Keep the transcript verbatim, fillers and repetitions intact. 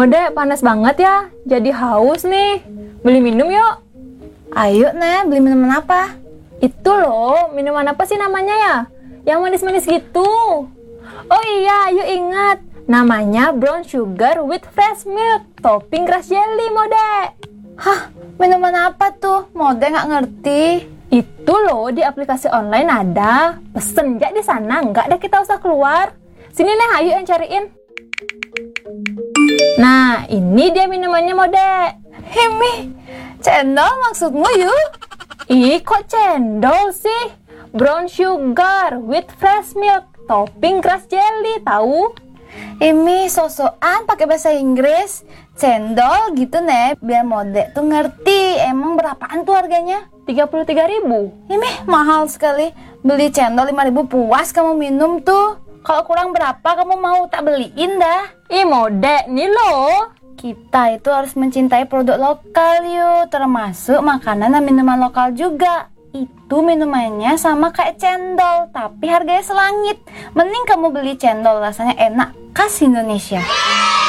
Mode panas banget ya, jadi haus nih. Beli minum yuk. Ayo Nek, beli minuman apa? Itu loh, minuman apa sih namanya ya? Yang manis-manis gitu. Oh iya, yuk ingat. Namanya brown sugar with fresh milk, topping grass jelly Mode. Hah, minuman apa tuh? Mode nggak ngerti. Itu loh, di aplikasi online ada. Pesen aja di sana, nggak ada kita usah keluar. Sini nih, ayo yang cariin. Nah, ini dia minumannya Mode. Himi, cendol maksudmu yuk? Ih, kok cendol sih? Brown sugar with fresh milk, topping grass jelly, tahu? Imi sosokan pakai bahasa Inggris. Cendol gitu Nek, biar Mode tuh ngerti. Emang berapaan tuh harganya? tiga puluh tiga ribu. Imi mahal sekali. Beli cendol lima ribu puas kamu minum tuh. Kalau kurang berapa kamu mau tak beliin dah. Ih Mode, nih loh. Kita itu harus mencintai produk lokal yuk. Termasuk makanan dan minuman lokal juga. Itu minumannya sama kayak cendol, tapi harganya selangit. Mending kamu beli cendol, rasanya enak, khas Indonesia.